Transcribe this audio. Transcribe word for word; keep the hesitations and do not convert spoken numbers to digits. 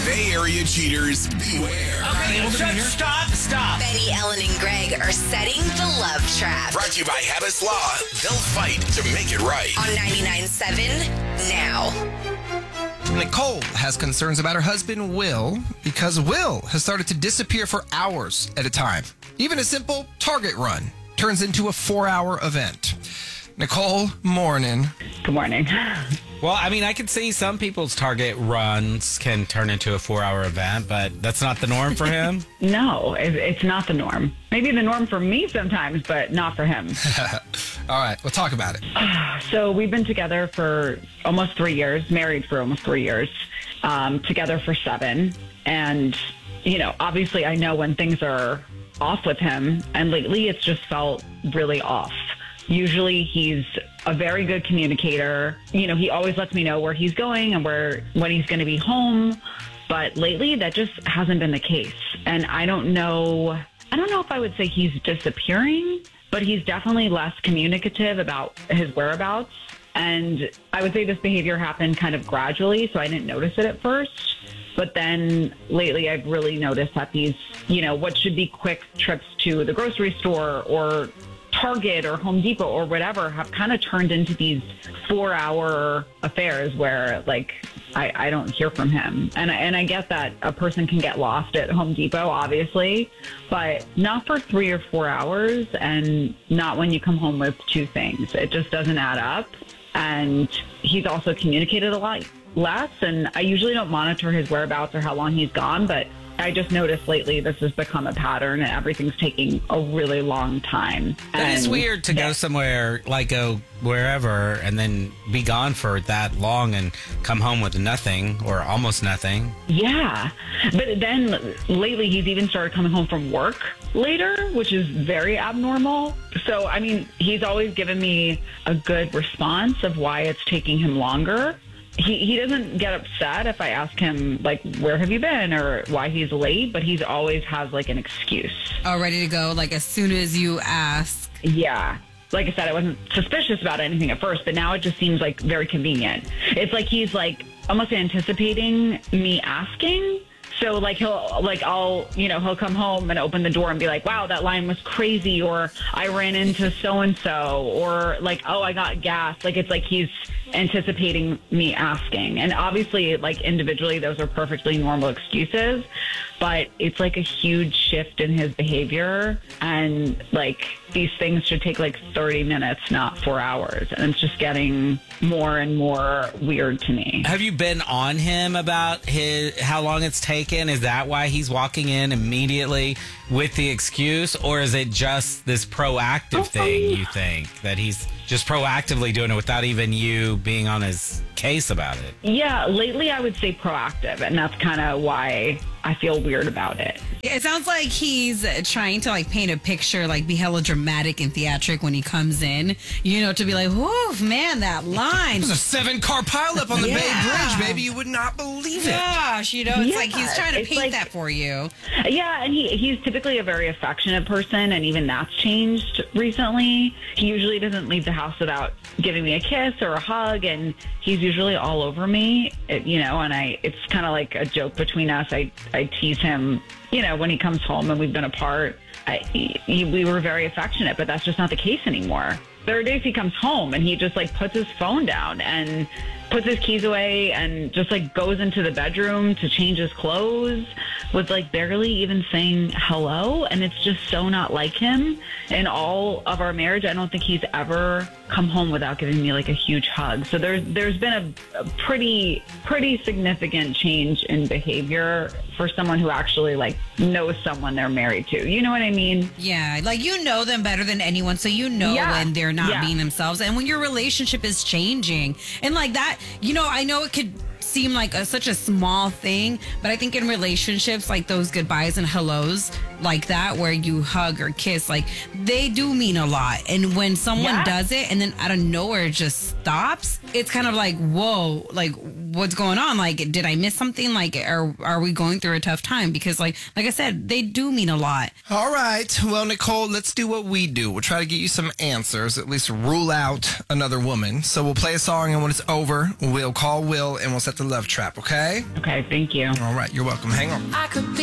Bay Area cheaters, beware. Okay, stop, stop, stop. Betty, Ellen, and Greg are setting the love trap. Brought to you by Habits Law. They'll fight to make it right. On ninety-nine point seven now. Nicole has concerns about her husband, Will, because Will has started to disappear for hours at a time. Even a simple Target run turns into a four-hour event. Nicole, morning. Good morning. Well, I mean, I could see some people's Target runs can turn into a four-hour event, but that's not the norm for him. No, it, it's not the norm. Maybe the norm for me sometimes, but not for him. All right, we'll talk about it. So we've been together for almost three years, married for almost three years, um, together for seven. And, you know, obviously I know when things are off with him, and lately it's just felt really off. Usually he's a very good communicator. You know, he always lets me know where he's going and where when he's going to be home. But lately that just hasn't been the case. And I don't know, I don't know if I would say he's disappearing, but he's definitely less communicative about his whereabouts. And I would say this behavior happened kind of gradually, so I didn't notice it at first. But then lately I've really noticed that these, you know, what should be quick trips to the grocery store or Target or Home Depot or whatever have kind of turned into these four hour affairs where like I, I don't hear from him. And, and I get that a person can get lost at Home Depot, obviously, but not for three or four hours and not when you come home with two things. It just doesn't add up. And he's also communicated a lot less. And I usually don't monitor his whereabouts or how long he's gone, but I just noticed lately this has become a pattern and everything's taking a really long time. That is weird to go somewhere, like go wherever and then be gone for that long and come home with nothing or almost nothing. Yeah. But then lately he's even started coming home from work later, which is very abnormal. So, I mean, he's always given me a good response of why it's taking him longer. He he doesn't get upset if I ask him, like, where have you been or why he's late, but he's always has, like, an excuse. Oh, ready to go, like, as soon as you ask. Yeah. Like I said, I wasn't suspicious about anything at first, but now it just seems, like, very convenient. It's like he's, like, almost anticipating me asking. So, like, he'll, like, I'll, you know, he'll come home and open the door and be like, wow, that line was crazy, or I ran into so-and-so, or, like, oh, I got gas. Like, it's like he's anticipating me asking. And obviously, like, individually, those are perfectly normal excuses, but it's, like, a huge shift in his behavior. And, like, these things should take, like, thirty minutes, not four hours. And it's just getting more and more weird to me. Have you been on him about his how long it's taken? Is that why he's walking in immediately with the excuse? Or is it just this proactive thing, you think, that he's just proactively doing it without even you being on his case about it? Yeah, lately I would say proactive, and that's kind of why I feel weird about it. It sounds like he's trying to like paint a picture, like be hella dramatic and theatric when he comes in, you know, to be like, whoa, man, that line. There's a seven car pileup on the Yeah. Bay Bridge, baby. You would not believe it. Gosh, you know, it's Yeah, like he's trying to it's paint like- that for you. Yeah, and he he's typically a very affectionate person, and even that's changed recently. He usually doesn't leave the house without giving me a kiss or a hug, and he's usually all over me, it, you know, and I it's kind of like a joke between us. I, I tease him, you know, when he comes home and we've been apart. I, he, we were very affectionate, but that's just not the case anymore. There are days he comes home and he just like puts his phone down and puts his keys away and just like goes into the bedroom to change his clothes with like barely even saying hello. And it's just so not like him. In all of our marriage, I don't think he's ever come home without giving me like a huge hug. So there's there's been a, a pretty pretty significant change in behavior for someone who actually like knows someone they're married to. You know what I mean? Yeah, like you know them better than anyone, so you know Yeah. when they're not Yeah. being themselves and when your relationship is changing. And like that, you know, I know it could seem like a, such a small thing, but I think in relationships, like those goodbyes and hellos like that, where you hug or kiss, like they do mean a lot. And when someone Yeah. does it and then out of nowhere it just stops, it's kind of like, whoa, like what's going on. Like, did I miss something? Like, are are we going through a tough time? Because, like, like I said, they do mean a lot. All right. Well, Nicole, let's do what we do. We'll try to get you some answers, at least rule out another woman. So we'll play a song, and when it's over, we'll call Will, and we'll set the love trap, okay? Okay, thank you. All right. You're welcome. Hang on. I could be